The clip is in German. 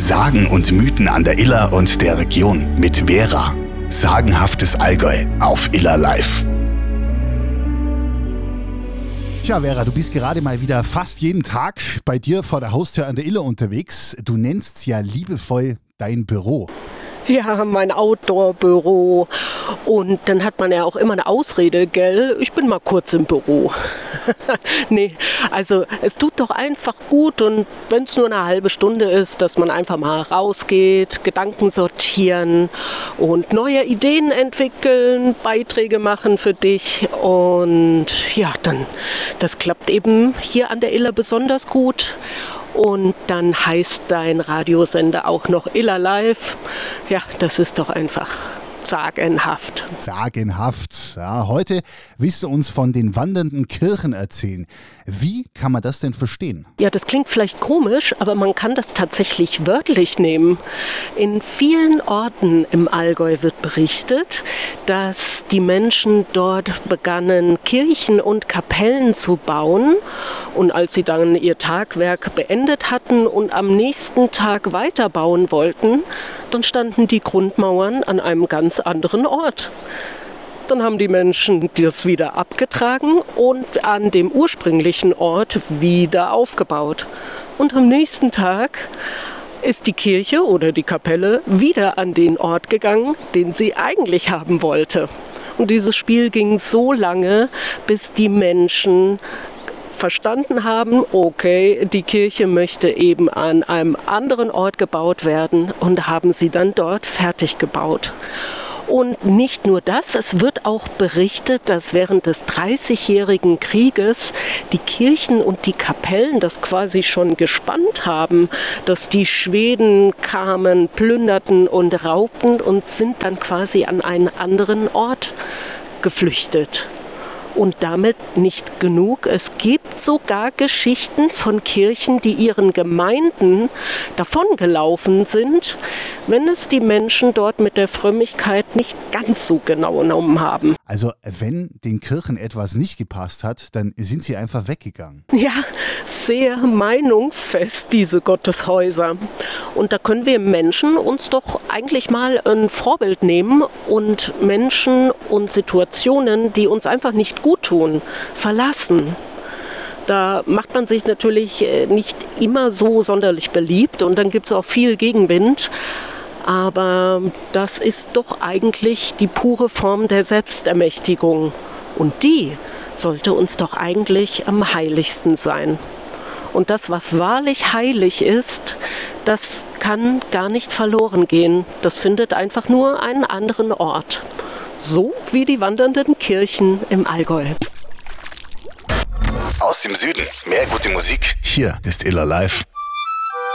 Sagen und Mythen an der Iller und der Region mit Vera. Sagenhaftes Allgäu auf Iller Live. Tja, Vera, du bist gerade mal wieder fast jeden Tag bei dir vor der Haustür an der Iller unterwegs. Du nennst ja liebevoll dein Büro. Ja, mein Outdoor-Büro. Und dann hat man ja auch immer eine Ausrede, gell? Ich bin mal kurz im Büro. Nee, also es tut doch einfach gut, und wenn es nur eine halbe Stunde ist, dass man einfach mal rausgeht, Gedanken sortieren und neue Ideen entwickeln, Beiträge machen für dich. Und ja, dann, das klappt eben hier an der Iller besonders gut. Und dann heißt dein Radiosender auch noch Iller Live. Ja, das ist doch einfach sagenhaft. Sagenhaft. Ja, heute willst du uns von den wandernden Kirchen erzählen. Wie kann man das denn verstehen? Ja, das klingt vielleicht komisch, aber man kann das tatsächlich wörtlich nehmen. In vielen Orten im Allgäu wird berichtet, dass die Menschen dort begannen, Kirchen und Kapellen zu bauen. Und als sie dann ihr Tagwerk beendet hatten und am nächsten Tag weiterbauen wollten, dann standen die Grundmauern an einem ganz anderen Ort. Dann haben die Menschen das wieder abgetragen und an dem ursprünglichen Ort wieder aufgebaut. Und am nächsten Tag ist die Kirche oder die Kapelle wieder an den Ort gegangen, den sie eigentlich haben wollte. Und dieses Spiel ging so lange, bis die Menschen verstanden haben, okay, die Kirche möchte eben an einem anderen Ort gebaut werden, und haben sie dann dort fertig gebaut. Und nicht nur das, es wird auch berichtet, dass während des 30-jährigen Krieges die Kirchen und die Kapellen das quasi schon gespannt haben, dass die Schweden kamen, plünderten und raubten und sind dann quasi an einen anderen Ort geflüchtet. Und damit nicht genug. Es gibt sogar Geschichten von Kirchen, die ihren Gemeinden davongelaufen sind, wenn es die Menschen dort mit der Frömmigkeit nicht ganz so genau genommen haben. Also wenn den Kirchen etwas nicht gepasst hat, dann sind sie einfach weggegangen. Ja, sehr meinungsfest, diese Gotteshäuser. Und da können wir Menschen uns doch eigentlich mal ein Vorbild nehmen und Menschen und Situationen, die uns einfach nicht gut tun, verlassen. Da macht man sich natürlich nicht immer so sonderlich beliebt, und dann gibt es auch viel Gegenwind. Aber das ist doch eigentlich die pure Form der Selbstermächtigung. Und die sollte uns doch eigentlich am heiligsten sein. Und das, was wahrlich heilig ist, das kann gar nicht verloren gehen. Das findet einfach nur einen anderen Ort. So wie die wandernden Kirchen im Allgäu. Aus dem Süden mehr gute Musik. Hier ist Iller Live.